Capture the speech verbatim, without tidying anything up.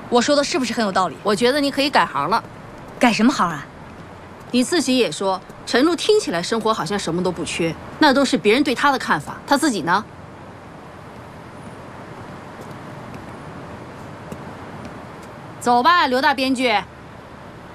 我说的是不是很有道理？ 我觉得你可以改行了。 改什么行啊？ 你自己也说，陈露听起来生活好像什么都不缺，那都是别人对她的看法，她自己呢？走吧，刘大编剧。